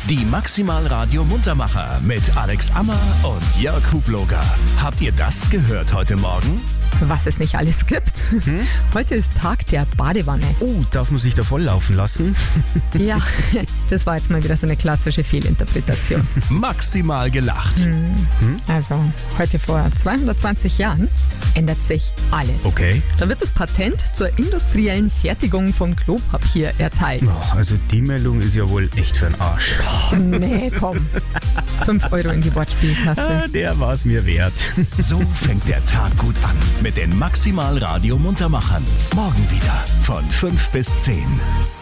Die Maximal Radio Muntermacher mit Alex Ammer und Jörg Hubloger. Habt ihr das gehört heute Morgen? Was es nicht alles gibt. Heute ist Tag der Badewanne. Oh, darf man sich da volllaufen lassen? Ja, das war jetzt mal wieder so eine klassische Fehlinterpretation. Maximal gelacht. Also, heute vor 220 Jahren ändert sich alles. Okay. Da wird das Patent zur industriellen Fertigung von Klopapier erteilt. Oh, also die Meldung ist ja wohl echt für den Arsch. Nee, komm. 5 Euro in die Wortspielkasse. Der war's mir wert. So fängt der Tag gut an mit den Maximal Radio Muntermachern. Morgen wieder von 5 bis 10.